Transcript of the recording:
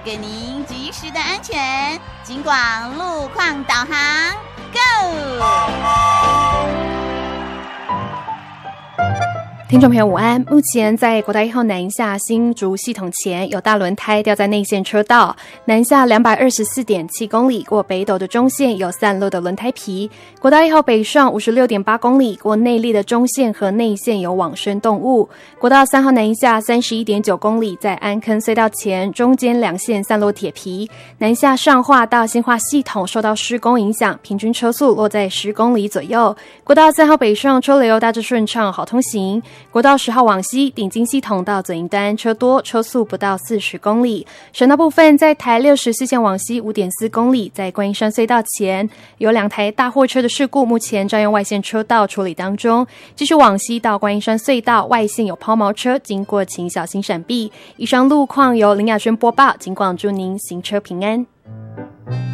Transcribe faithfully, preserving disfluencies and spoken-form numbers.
给您及时的安全。警广路况导航 ，Go！ 听众朋友午安，目前在国道一号南下新竹系统前有大轮胎掉在内线车道，南下 两百二十四点七公里过北斗的中线有散落的轮胎皮。国道一号北上 五十六点八公里过内壢的中线和内线有往生动物。国道三号南下 三十一点九公里在安坑隧道前中间两线散落铁皮，南下上化到新化系统受到施工影响，平均车速落在十公里左右。国道三号北上车流大致顺畅，好通行。国道十号往西顶金系统到左营端车多，车速不到四十公里。省道部分在台六十四线往西 五点四公里，在观音山隧道前有两台大货车的事故，目前占用外线车道处理当中。继续往西到观音山隧道外线有抛锚车经过，请小心闪避。以上路况由林雅轩播报，警广祝您行车平安。